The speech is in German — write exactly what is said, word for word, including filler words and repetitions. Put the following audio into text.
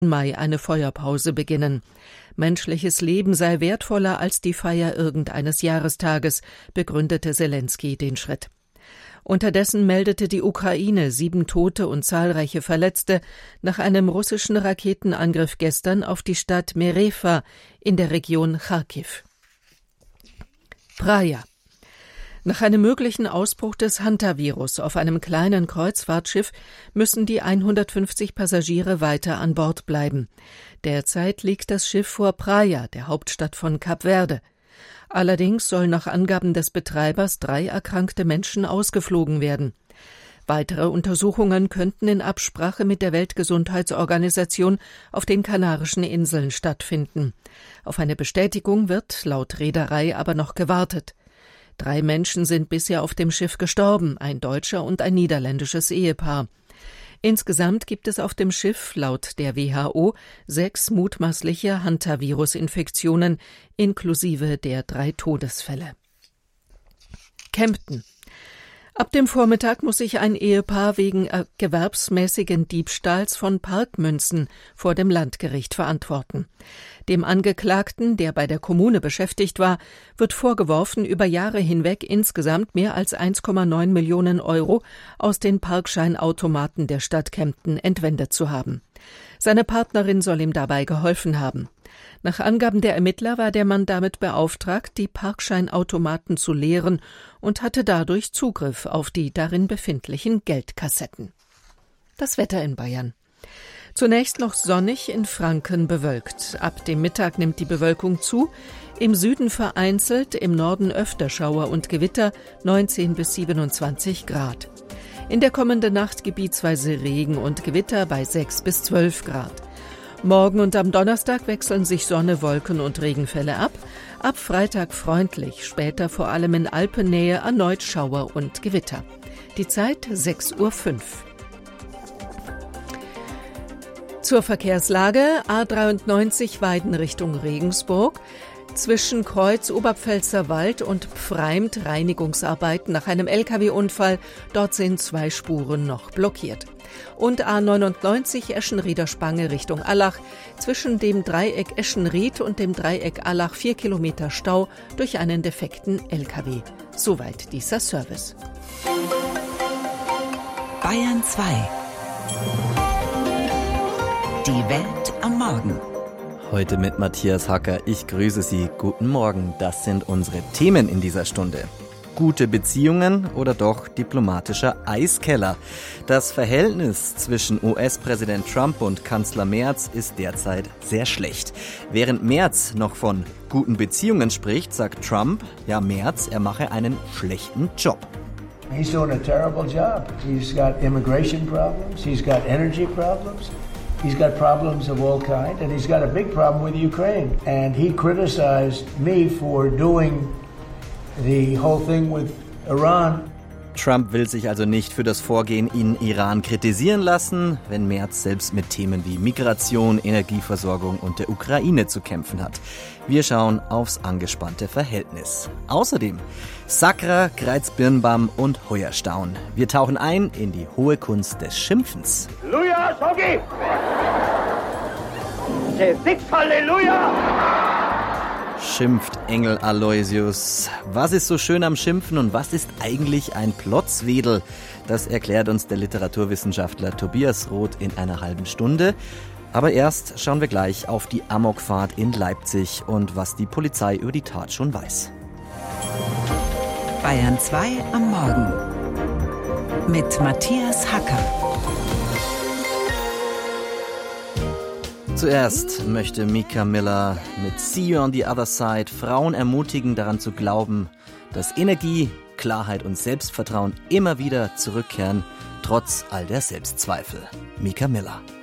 Mai eine Feuerpause beginnen. Menschliches Leben sei wertvoller als die Feier irgendeines Jahrestages, begründete Selenskyj den Schritt. Unterdessen meldete die Ukraine sieben Tote und zahlreiche Verletzte nach einem russischen Raketenangriff gestern auf die Stadt Merefa in der Region Charkiw. Praia. Nach einem möglichen Ausbruch des Hantavirus auf einem kleinen Kreuzfahrtschiff müssen die hundertfünfzig Passagiere weiter an Bord bleiben. Derzeit liegt das Schiff vor Praia, der Hauptstadt von Kap Verde. Allerdings sollen nach Angaben des Betreibers drei erkrankte Menschen ausgeflogen werden. Weitere Untersuchungen könnten in Absprache mit der Weltgesundheitsorganisation auf den Kanarischen Inseln stattfinden. Auf eine Bestätigung wird laut Reederei aber noch gewartet. Drei Menschen sind bisher auf dem Schiff gestorben, ein deutscher und ein niederländisches Ehepaar. Insgesamt gibt es auf dem Schiff laut der W H O sechs mutmaßliche Hantavirus-Infektionen, inklusive der drei Todesfälle. Kempten. Ab dem Vormittag muss sich ein Ehepaar wegen gewerbsmäßigen Diebstahls von Parkmünzen vor dem Landgericht verantworten. Dem Angeklagten, der bei der Kommune beschäftigt war, wird vorgeworfen, über Jahre hinweg insgesamt mehr als eins Komma neun Millionen Euro aus den Parkscheinautomaten der Stadt Kempten entwendet zu haben. Seine Partnerin soll ihm dabei geholfen haben. Nach Angaben der Ermittler war der Mann damit beauftragt, die Parkscheinautomaten zu leeren und hatte dadurch Zugriff auf die darin befindlichen Geldkassetten. Das Wetter in Bayern. Zunächst noch sonnig, in Franken bewölkt. Ab dem Mittag nimmt die Bewölkung zu. Im Süden vereinzelt, im Norden öfter Schauer und Gewitter, neunzehn bis siebenundzwanzig Grad. In der kommenden Nacht gebietsweise Regen und Gewitter bei sechs bis zwölf Grad. Morgen und am Donnerstag wechseln sich Sonne, Wolken und Regenfälle ab. Ab Freitag freundlich, später vor allem in Alpennähe erneut Schauer und Gewitter. Die Zeit sechs Uhr fünf. Zur Verkehrslage: A dreiundneunzig Weiden Richtung Regensburg. Zwischen Kreuz Oberpfälzer Wald und Pfreimt Reinigungsarbeiten nach einem L K W-Unfall. Dort sind zwei Spuren noch blockiert. Und A neunundneunzig Eschenrieder Spange Richtung Allach. Zwischen dem Dreieck Eschenried und dem Dreieck Allach vier Kilometer Stau durch einen defekten L K W. Soweit dieser Service. Bayern zwei. Die Welt am Morgen. Heute mit Matthias Hacker. Ich grüße Sie. Guten Morgen. Das sind unsere Themen in dieser Stunde. Gute Beziehungen oder doch diplomatischer Eiskeller? Das Verhältnis zwischen U S-Präsident Trump und Kanzler Merz ist derzeit sehr schlecht. Während Merz noch von guten Beziehungen spricht, sagt Trump, ja Merz, er mache einen schlechten Job. He's doing a terrible job. He's got immigration problems, he's got energy problems. He's got problems of all kinds, and he's got a big problem with Ukraine. And he criticized me for doing the whole thing with Iran. Trump will sich also nicht für das Vorgehen in Iran kritisieren lassen, wenn Merz selbst mit Themen wie Migration, Energieversorgung und der Ukraine zu kämpfen hat. Wir schauen aufs angespannte Verhältnis. Außerdem Sakra, Kreuzbirnbaum und Heuerstaun. Wir tauchen ein in die hohe Kunst des Schimpfens. Halleluja, Sogi! Sechs Halleluja! Schimpft Engel Aloysius. Was ist so schön am Schimpfen und was ist eigentlich ein Plotzwedel? Das erklärt uns der Literaturwissenschaftler Tobias Roth in einer halben Stunde. Aber erst schauen wir gleich auf die Amokfahrt in Leipzig und was die Polizei über die Tat schon weiß. Bayern zwei am Morgen mit Matthias Hacker. Zuerst möchte Mika Miller mit See You on the Other Side Frauen ermutigen, daran zu glauben, dass Energie, Klarheit und Selbstvertrauen immer wieder zurückkehren, trotz all der Selbstzweifel. Mika Miller.